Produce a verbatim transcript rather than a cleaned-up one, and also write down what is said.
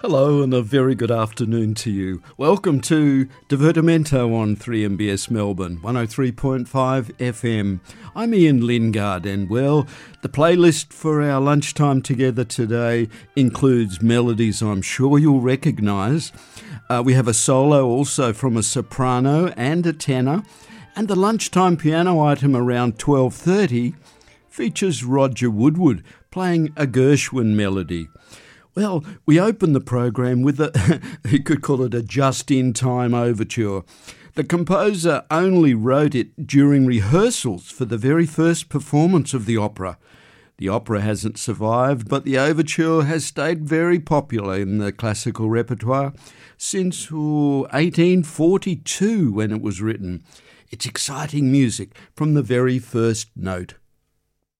Hello and a very good afternoon to you. Welcome to Divertimento on three M B S Melbourne, one oh three point five F M. I'm Ian Lingard and, well, the playlist for our lunchtime together today includes melodies I'm sure you'll recognise. Uh, we have a solo also from a soprano and a tenor, and the lunchtime piano item around twelve thirty features Roger Woodward playing a Gershwin melody. Well, we open the program with a, you could call it a just-in-time overture. The composer only wrote it during rehearsals for the very first performance of the opera. The opera hasn't survived, but the overture has stayed very popular in the classical repertoire since oh, eighteen forty-two when it was written. It's exciting music from the very first note.